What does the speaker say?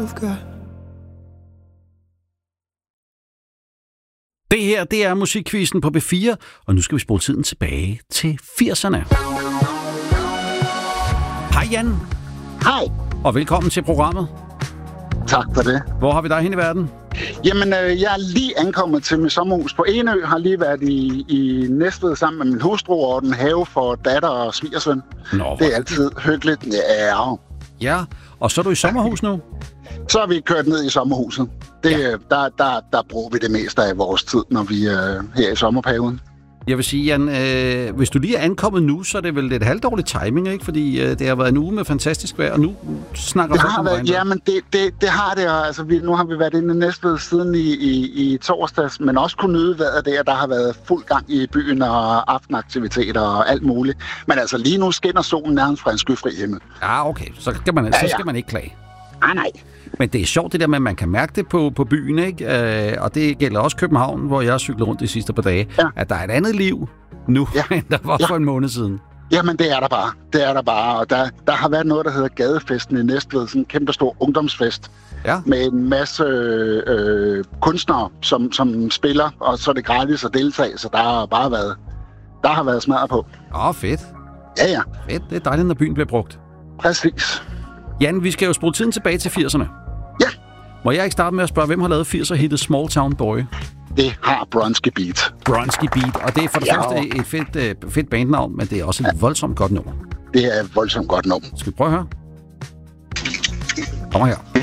yourself got. Det her, det er musikquizzen på B4, og nu skal vi spole tiden tilbage til 80'erne. Hej Jan. Hej. Og velkommen til programmet. Tak for det. Hvor har vi dig hen i verden? Jamen, jeg er lige ankommet til mit sommerhus på Enø, har lige været i Næstved sammen med min hustru og den have for datter og svigersøn. Nå, det er altid hyggeligt. Ja. Ja, og så er du i sommerhus nu? Så er vi kørt ned i sommerhuset. Der bruger vi det meste af vores tid, når vi er her i sommerperioden. Jeg vil sige, Jan, hvis du lige er ankommet nu, så er det vel lidt halvdårlig timing, ikke? Fordi det har været en uge med fantastisk vejr, og nu snakker vi om regn. Ja, men det har det. Og, altså, nu har vi været inde i Næstved siden i torsdags, men også kunne nyde vejret der. Der har været fuld gang i byen og aftenaktiviteter og alt muligt. Men altså lige nu skinner solen nærmest fra en skyfri himmel. Ja, okay. Så skal man ikke klage. Nej. Men det er sjovt det der med, at man kan mærke det på byen, ikke? Og det gælder også København, hvor jeg har cyklet rundt de sidste par dage. Ja. At der er et andet liv nu, end der var for en måned siden. Jamen, det er der bare. Det er der bare. Og der har været noget, der hedder Gadefesten i Næstved. Sådan en kæmpe stor ungdomsfest. Ja. Med en masse kunstnere, som spiller. Og så er det gratis at deltage, så der har været smadret på. Fedt. Ja. Fedt. Det er dejligt, når byen bliver brugt. Præcis. Jan, vi skal jo spole tiden tilbage til 80'erne. Ja. Må jeg ikke starte med at spørge, hvem har lavet 80'er-hittet Small Town Boy? Det har Bronski Beat. Bronski Beat, og det er for det første et fedt bandnavn, men det er også et voldsomt godt nummer. Det er et voldsomt godt nummer. Skal vi prøve at høre? Kommer her.